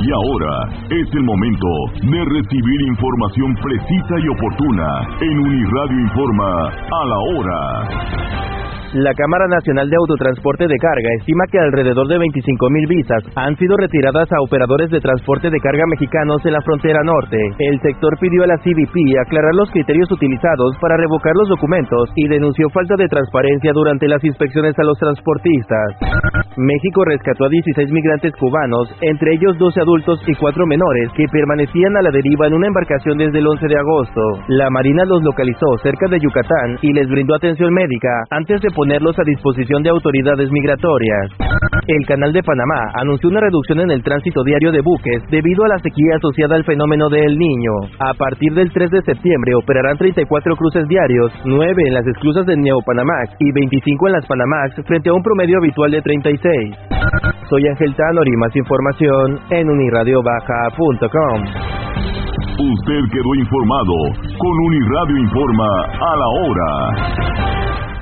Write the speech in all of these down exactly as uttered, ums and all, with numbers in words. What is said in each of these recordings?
Y ahora es el momento de recibir información precisa y oportuna en Uniradio Informa a la hora. La Cámara Nacional de Autotransporte de Carga estima que alrededor de veinticinco mil visas han sido retiradas a operadores de transporte de carga mexicanos en la frontera norte. El sector pidió a la C B P aclarar los criterios utilizados para revocar los documentos y denunció falta de transparencia durante las inspecciones a los transportistas. México rescató a dieciséis migrantes cubanos, entre ellos doce adultos y cuatro menores, que permanecían a la deriva en una embarcación desde el once de agosto. La Marina los localizó cerca de Yucatán y les brindó atención médica antes de ponerlos a disposición de autoridades migratorias. El Canal de Panamá anunció una reducción en el tránsito diario de buques debido a la sequía asociada al fenómeno de El Niño. A partir del tres de septiembre operarán treinta y cuatro cruces diarios, nueve en las esclusas de Neopanamax y veinticinco en las Panamax, frente a un promedio habitual de treinta y seis. Soy Ángel Tanori, más información en uniradio baja punto com. Usted quedó informado con Uniradio Informa a la hora.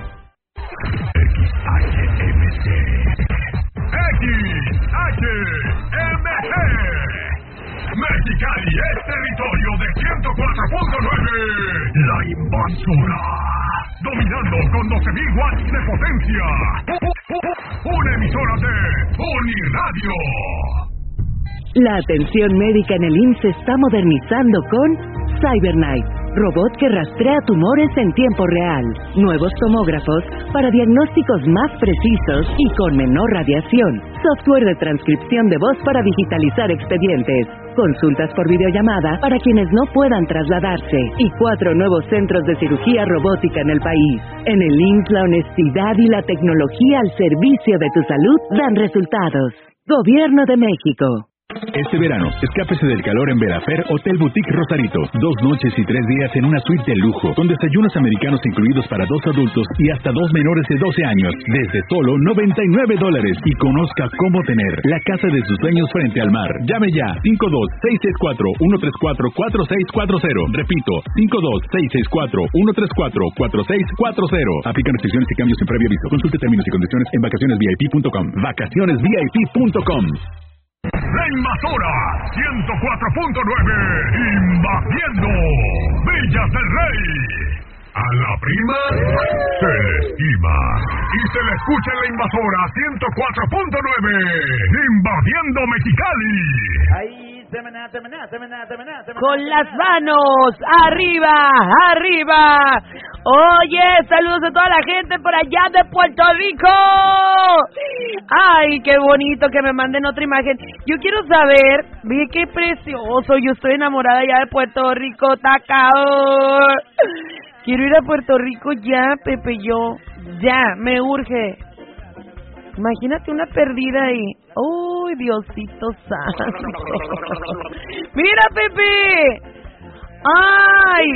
X H M C X H M C Mexicali es territorio de ciento cuatro punto nueve. La invasora, dominando con doce mil watts de potencia. Una emisora de Uniradio. La atención médica en el I M S S se está modernizando con CyberKnife, robot que rastrea tumores en tiempo real, nuevos tomógrafos para diagnósticos más precisos y con menor radiación, software de transcripción de voz para digitalizar expedientes, consultas por videollamada para quienes no puedan trasladarse y cuatro nuevos centros de cirugía robótica en el país. En el I M S S la honestidad y la tecnología al servicio de tu salud dan resultados. Gobierno de México. Este verano, escápese del calor en Verafer Hotel Boutique Rosarito. Dos noches y tres días en una suite de lujo, con desayunos americanos incluidos para dos adultos y hasta dos menores de doce años, desde solo noventa y nueve dólares. Y conozca cómo tener la casa de sus sueños frente al mar. Llame ya, cinco dos seis seis cuatro uno tres cuatro cuatro seis cuatro cero. Repito, cinco dos seis seis cuatro uno tres cuatro cuatro seis cuatro cero. Aplican restricciones y cambios sin previo aviso. Consulte términos y condiciones en vacaciones V I P punto com. vacaciones V I P punto com. La invasora ciento cuatro punto nueve, invadiendo Villas del Rey. A la prima se le estima y se le escucha en la invasora ciento cuatro punto nueve, invadiendo Mexicali. Ahí, semana, semana, semana, semana, semana, con las manos arriba, arriba. Oye, saludos a toda la gente por allá de Puerto Rico. Ay, qué bonito que me manden otra imagen. Yo quiero saber, ve qué precioso. Yo estoy enamorada ya de Puerto Rico, tacao. Quiero ir a Puerto Rico ya, Pepe, yo. Ya, me urge. Imagínate una perdida ahí. ¡Uy, Diosito santo! ¡Mira, Pepe! ¡Ay!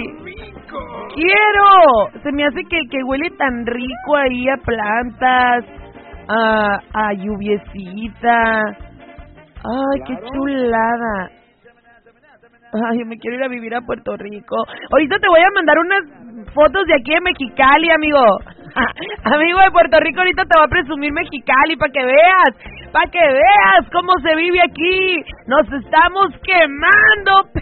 ¡Quiero! Se me hace que, que huele tan rico ahí a plantas, a, a lluviecita. ¡Ay, qué chulada! Ay, yo me quiero ir a vivir a Puerto Rico. Ahorita te voy a mandar unas fotos de aquí de Mexicali, amigo. Amigo de Puerto Rico, ahorita te voy a presumir Mexicali para que veas, para que veas cómo se vive aquí. Nos estamos quemando,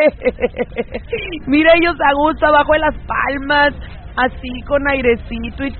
Pepe. Mira ellos a gusto abajo de las palmas, así con airecito y